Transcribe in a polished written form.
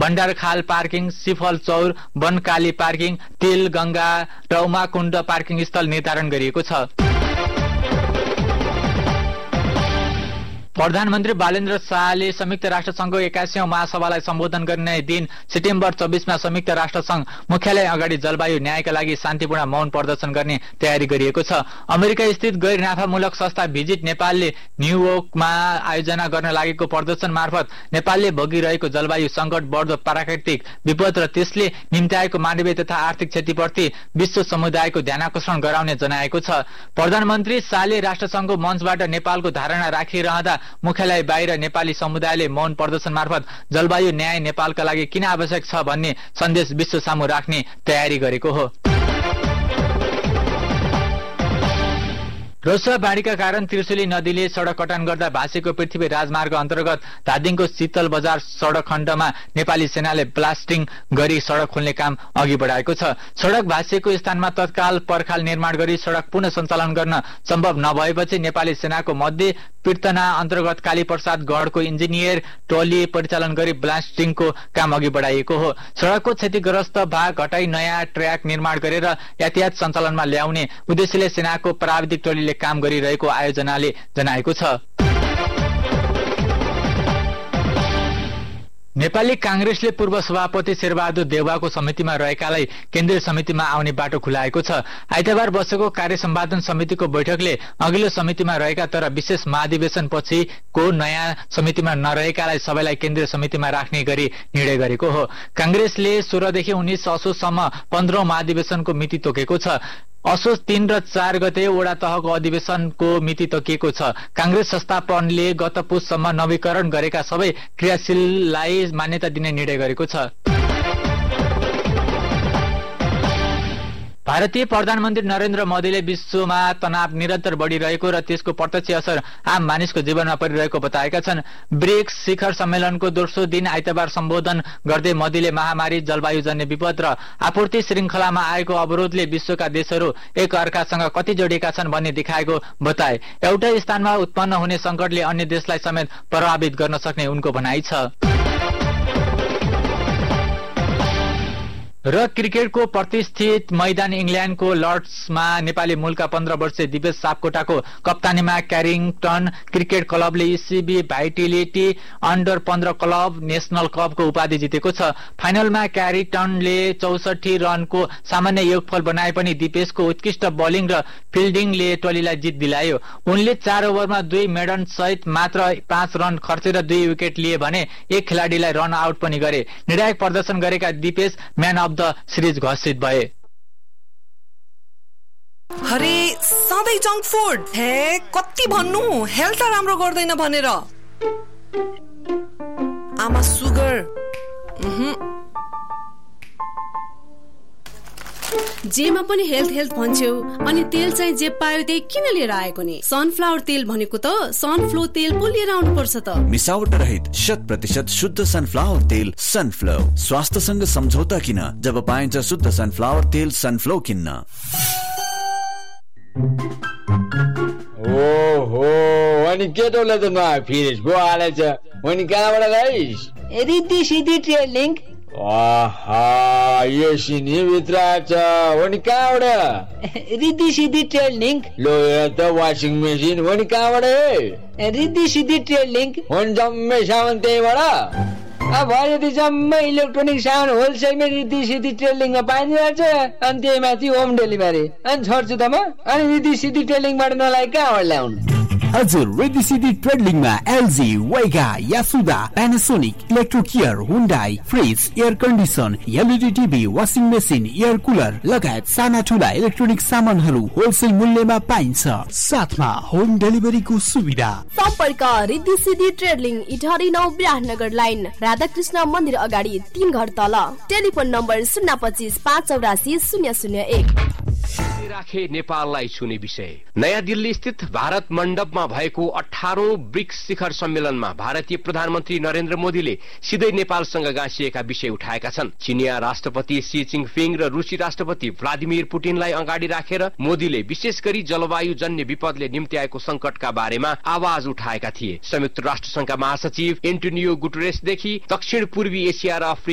भण्डारखाल parking, सिफल चौर, बनकाली parking, तेल गंगा र उमाकुण्ड पार्किङ स्थल निर्धारण गरिएको छ। प्रधानमन्त्री बालेन्द्र शाहले संयुक्त राष्ट्र संघको 81औं महासभालाई सम्बोधन गर्ने दिन सेप्टेम्बर 24 मा संयुक्त राष्ट्र संघ मुख्यालय अगाडि जलवायु न्यायका लागि शान्तिपूर्ण मौन प्रदर्शन गर्ने तयारी गरिएको छ। अमेरिका स्थित गैर नाफामूलक संस्था भिजिट नेपालले न्यूयोर्कमा आयोजना गर्न लागेको प्रदर्शन मार्फत नेपालले भोगिरहेको जलवायु संकट, बढ्दो प्राकृतिक विपद र त्यसले निम्त्याएको मानवीय तथा आर्थिक क्षतिप्रति विश्व समुदायको ध्यानाकर्षण गराउने जनाएको छ। प्रधानमन्त्री शाहले राष्ट्रसंघको मञ्चबाट नेपालको धारणा राखिरहँदा मुख्यालय बाहिर नेपाली समुदायले मौन प्रदर्शन मार्फत जलवायु न्याय नेपालका लागि किन आवश्यक छ भन्ने सन्देश विश्व सामु राख्ने तयारी गरेको हो। रोसुवा बाढीका कारण त्रिशुली नदीले सड़क कटान गर्दा भाँसेको पृथ्वी राजमार्ग अन्तर्गत धादिङको शीतल बजार सड़क खण्डमा नेपाली सेनाले ब्लास्टिङ गरी सड़क खोल्ने काम अघि बढाएको छ। सड़क भाँसिएको स्थानमा तत्काल पर्खाल निर्माण गरी सड़क पुनः सञ्चालन गर्न सम्भव नभएपछि नेपाली सेनाको मध्य पीर्तना अन्तर्गत कालीप्रसाद गढको इन्जिनियर टोली परिचालन गरी ब्लास्टिङको काम अघि बढाइएको हो। सड़कको क्षतिग्रस्त भाग हटाई नयाँ ट्र्याक निर्माण गरेर यातायात सञ्चालनमा ल्याउने उद्देश्यले सेनाको प्राविधिक टोलीले काम गरिरहेको आयोजनाले जनाएको छ। नेपाली कांग्रेसले पूर्व सभापति शेरबहादुर देउवाको समितिमा रहेकालाई केन्द्रीय समितिमा आउने बाटो खुलाएको छ। आइतबार बसेको कार्य सम्पादन समितिको बैठकले अघिल्लो समितिमा रहेका तर विशेष महाधिवेशन पछिको नयाँ समितिमा नरहेकालाई सबैलाई केन्द्रीय समितिमा राख्ने गरी निर्णय गरेको हो। कांग्रेसले 16 देखि 19 असोजसम्म 15औं महाधिवेशनको मिति तोकेको छ। असोज 3 र 4 गते वडा तहको अधिवेशनको मिति तोकिएको छ। कांग्रेस संस्थापनले गत पुससम्म नवीकरण गरेका सबै क्रियाशीललाई मान्यता दिने निर्णय गरेको छ। भारतीय प्रधानमन्त्री नरेन्द्र मोदीले विश्वमा तनाव निरन्तर बढ़िरहेको र त्यसको प्रत्यक्ष असर आम मानिसको जीवनमा परिरहेको बताएका छन्। ब्रिक्स शिखर सम्मेलनको दोस्रो दिन आइतबार सम्बोधन गर्दै मोदीले महामारी, जलवायुजन्य विपद र आपूर्ति श्रृंखलामा आएको अवरोधले विश्वका देशहरू एक अर्कासँग कति जोडिएका छन् भन्ने देखाएको बताए। एउटै स्थानमा उत्पन्न हुने संकटले अन्य देशलाई समेत प्रभावित गर्न सक्ने उनको भनाइ छ। र क्रिकेटको प्रतिष्ठित मैदान इंग्ल्याण्डको लर्ड्समा नेपाली मूलका 15 वर्षीय दिपेश सापकोटाको कप्तानीमा क्यारिङटन क्रिकेट क्लबले ईसीबी भाइटिलिटी अन्डर 15 क्लब नेशनल कपको उपाधि जितेको छ। फाइनलमा क्यारिङटनले 64 रनको सामान्य योगफल बनाए पनि दिपेशको उत्कृष्ट बलिङ र फिल्डिङले टोलीलाई जित दिलायो। उनले 4 ओभरमा 2 मेडन सहित मात्र 5 रन खर्चेर 2 विकेट लिए भने एक खेलाडीलाई रन आउट पनि गरे। निर्णायक प्रदर्शन गरेका Dipesh man of the series घोषित भए। अरे सधैँ जंक फुड हे कति भन्नु, हेल्थ राम्रो गर्दैन भनेर। आमा सुगर जेमा पनि हेल्थ भन्छौ अनि तेल चाहिँ जे पायो त्यही किन लिएर आएको नि? सनफ्लावर तेल भनेको त सनफ्लो तेल पो लिएर आउनु पर्छ त। मिसावट रहित 100% शुद्ध सनफ्लावर तेल सनफ्लो। स्वास्थ्यसँग सम्झौता किन जब पाइन्छ शुद्ध सनफ्लावर तेल सनफ्लो किन्न। ओहो अनि केटोले त नआयो फिनिश गो हालेछ। अनि कहाँबाट गइस? रिद्धि सिद्धि ट्रेडिङ। आहा यो सिनी भित्र छ। अनि कहाँबाट? रिद्धि सिद्धि ट्रेडिङ। लो यो त वाशिङ मेसिन। अनि कहाँबाट? रिद्धि सिद्धि ट्रेडिङ। अनि जम्मै सामान त्यहीबाट? अब यदि जम्मै इलेक्ट्रोनिक सामान होलसेलमै रिद्धि सिद्धि ट्रेडिङमा पाइन्छ अनि त्यही माथि होम डेलिभरी। अनि छोड्छु त म। अनि रिद्धि सिद्धि ट्रेडिङबाट नलाइ कहाँबाट ल्याउनु? हजुर रिद्धि सिद्धि ट्रेडिङमा एलजी, वेगा, यासुदा, प्यानासोनिक, इलेक्ट्रोकेयर, Hyundai, fridge, air condition, LED TV, washing machine, air cooler लगायत साना ठुला इलेक्ट्रोनिक सामानहरू होलसेल मूल्यमा पाइन्छ। साथमा होम डेलिभरीको सुविधा। सम्पर्क रिद्धि सिद्धि ट्रेडिङ, इटहरी 9 विराटनगर लाइन, राधाकृष्ण मन्दिर अगाडि 3 घर तल। Telephone number 025 584 001। राखे नेपाललाई छुने विषय। नयाँ दिल्ली स्थित भारत मण्डपमा भएको 18औं ब्रिक्स शिखर सम्मेलनमा भारतीय प्रधानमन्त्री नरेन्द्र मोदीले सिधै नेपालसँग गाँसिएका विषय उठाएका छन्। चिनिया राष्ट्रपति सी जिनपिङ र रुसी राष्ट्रपति भ्लादिमिर पुटिनलाई अगाडि राखेर मोदीले विशेष गरी जलवायु जन्य विपदले निम्त्याएको संकटका बारेमा आवाज उठाएका थिए। संयुक्त राष्ट्र संघका महासचिव एन्टोनियो गुटेरेसदेखि दक्षिण पूर्वी एसिया र